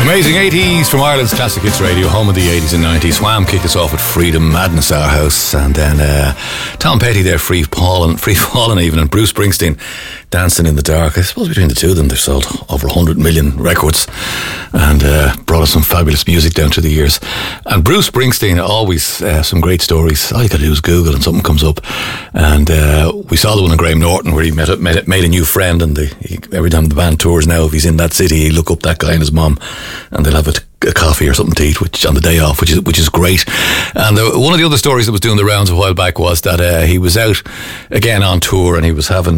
Amazing 80s from Ireland's Classic Hits Radio, home of the 80s and 90s. Wham kicked us off with Freedom, Madness Our House, and then Tom Petty there, Free Fallin' even, and Bruce Springsteen, Dancing in the Dark. I suppose between the two of them they've sold over 100 million records and brought us some fabulous music down through the years. And Bruce Springsteen, always some great stories. All you got to do is Google and something comes up. And we saw the one in Graham Norton where he made a new friend, and every time the band tours now, if he's in that city, he look up that guy and his mum, and they'll have a coffee or something to eat, which on the day off, which is great. And one of the other stories that was doing the rounds a while back was that he was out again on tour, and he was having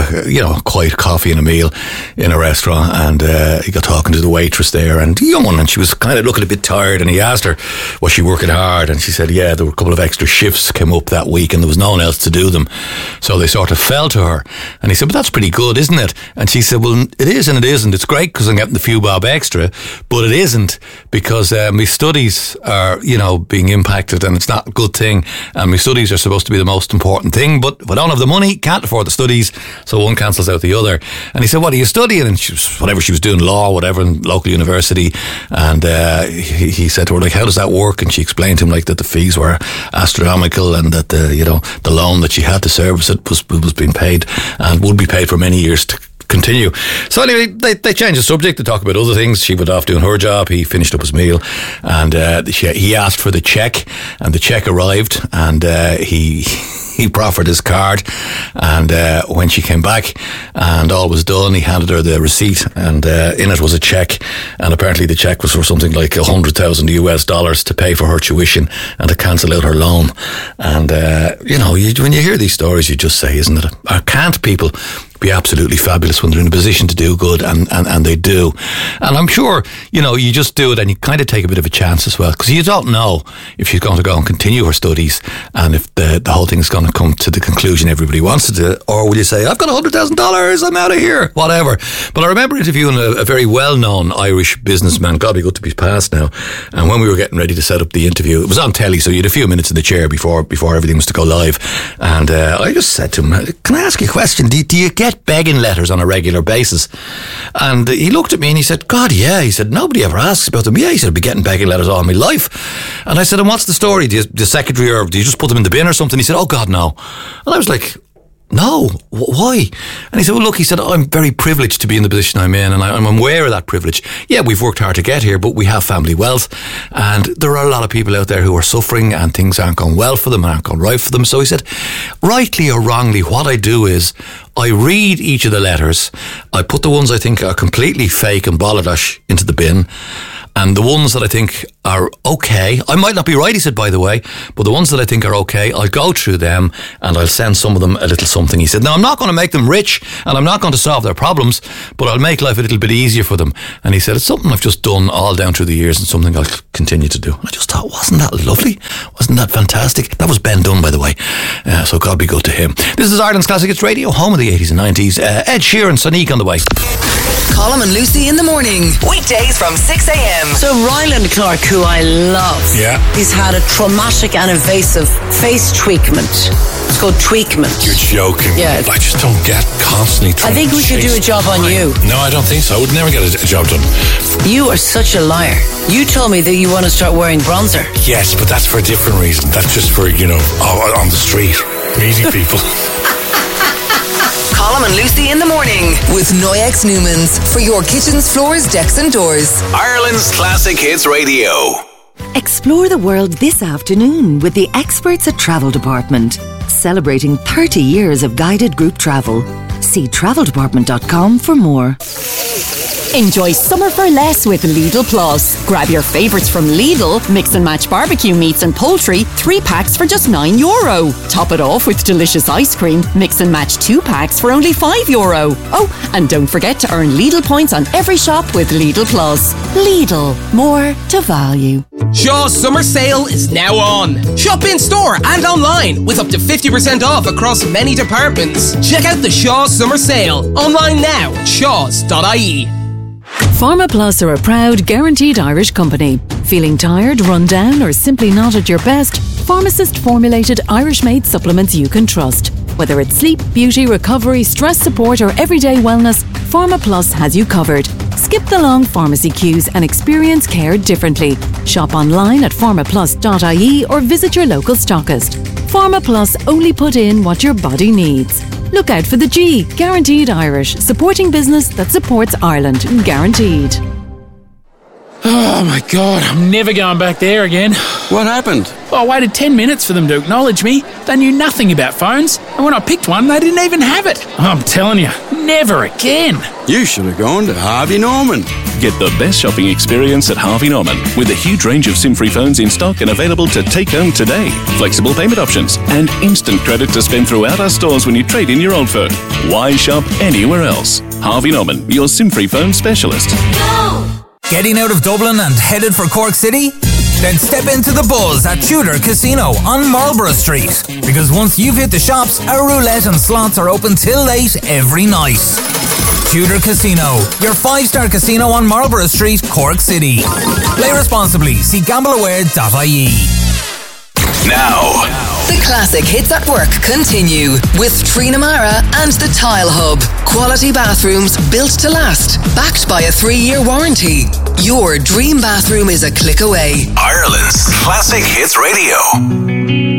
a quiet coffee and a meal in a restaurant, and he got talking to the waitress there, and the young one, and she was kind of looking a bit tired, and he asked her, was she working hard? And she said, yeah, there were a couple of extra shifts came up that week and there was no one else to do them, so they sort of fell to her. And he said, but that's pretty good, isn't it? And she said, well, it is and it isn't. It's great because I'm getting the few bob extra, but it isn't, because my studies are, being impacted, and it's not a good thing. And my studies are supposed to be the most important thing, but if I don't have the money, can't afford the studies, so one cancels out the other. And he said, what are you studying? And she was doing law, whatever, in local university. And he said to her, like, how does that work? And she explained to him, like, that the fees were astronomical, and that the loan that she had to service it was being paid and would be paid for many years to continue. So anyway, they changed the subject to talk about other things. She went off doing her job, he finished up his meal, and he asked for the check, and the check arrived, and he proffered his card, and when she came back and all was done, he handed her the receipt, and in it was a check, and apparently the check was for something like $100,000 to pay for her tuition and to cancel out her loan. And when you hear these stories, you just say, isn't it, can't people be absolutely fabulous when they're in a position to do good, and they do. And I'm sure, you just do it, and you kind of take a bit of a chance as well, because you don't know if she's going to go and continue her studies, and if the whole thing is going to come to the conclusion everybody wants it to, or will you say, I've got $100,000, I'm out of here, whatever. But I remember interviewing a very well-known Irish businessman, God be good to be past now, and when we were getting ready to set up the interview, it was on telly, so you had a few minutes in the chair before everything was to go live, and I just said to him, can I ask you a question? Do you get begging letters on a regular basis? And he looked at me and he said, God, yeah. He said, nobody ever asks about them. Yeah, he said, I've been getting begging letters all my life. And I said, and what's the story? Do the secretary, or do you just put them in the bin or something? He said, oh God, no. And I was like, no, why? And he said, well, look, he said, I'm very privileged to be in the position I'm in, and I'm aware of that privilege. Yeah, we've worked hard to get here, but we have family wealth, and there are a lot of people out there who are suffering, and things aren't going well for them, aren't going right for them. So he said, rightly or wrongly, what I do is I read each of the letters, I put the ones I think are completely fake and balderdash into the bin, and the ones that I think are okay, I might not be right, he said, by the way, but the ones that I think are okay, I'll go through them and I'll send some of them a little something. He said, now I'm not going to make them rich and I'm not going to solve their problems, but I'll make life a little bit easier for them. And he said, it's something I've just done all down through the years and something I'll continue to do. And I just thought, wasn't that lovely? Wasn't that fantastic? That was Ben Dunn, by the way. So God be good to him. This is Ireland's Classic Hits Radio, home of the 80s and 90s. Ed Sheeran, Sonique on the way. Colm and Lucy in the morning. Weekdays from 6 a.m. So Ryland Clark, who I love, he's had a traumatic and invasive face tweakment. It's called tweakment. You're joking. Yeah. I just don't get constantly trying I think we should do a job on you. No, I don't think so. I would never get a job done. You are such a liar. You told me that you want to start wearing bronzer. Yes, but that's for a different reason. That's just for, on the street, meeting people. Colm and Lucy in the morning with Noyex Newmans for your kitchens, floors, decks and doors. Ireland's Classic Hits Radio. Explore the world this afternoon with the experts at Travel Department, celebrating 30 years of guided group travel. See traveldepartment.com for more. Enjoy summer for less with Lidl Plus. Grab your favourites from Lidl, mix and match barbecue meats and poultry, 3 packs for just €9. Top it off with delicious ice cream, mix and match 2 packs for only €5. Oh, and don't forget to earn Lidl points on every shop with Lidl Plus. Lidl, more to value. Shaw's summer sale is now on. Shop in store and online with up to 50% off across many departments. Check out the Shaw's summer sale online now at shaws.ie. Pharma Plus are a proud, guaranteed Irish company. Feeling tired, run down, or simply not at your best? Pharmacist-formulated Irish-made supplements you can trust. Whether it's sleep, beauty, recovery, stress support, or everyday wellness, Pharma Plus has you covered. Skip the long pharmacy queues and experience care differently. Shop online at pharmaplus.ie or visit your local stockist. PharmaPlus only put in what your body needs. Look out for the G, Guaranteed Irish, supporting business that supports Ireland, guaranteed. Oh my God, I'm never going back there again. What happened? Well, I waited 10 minutes for them to acknowledge me. They knew nothing about phones, and when I picked one, they didn't even have it. I'm telling you, never again. You should have gone to Harvey Norman. Get the best shopping experience at Harvey Norman with a huge range of SIM-free phones in stock and available to take home today. Flexible payment options and instant credit to spend throughout our stores when you trade in your old phone. Why shop anywhere else? Harvey Norman, your SIM-free phone specialist. Go! Getting out of Dublin and headed for Cork City? Then step into the buzz at Tudor Casino on Marlborough Street. Because once you've hit the shops, our roulette and slots are open till late every night. Tudor Casino, your 5-star casino on Marlborough Street, Cork City. Play responsibly. See gambleaware.ie. Now, the classic hits at work continue with Trina Mara and the Tile Hub. Quality bathrooms built to last, backed by a 3-year warranty. Your dream bathroom is a click away. Ireland's Classic Hits Radio.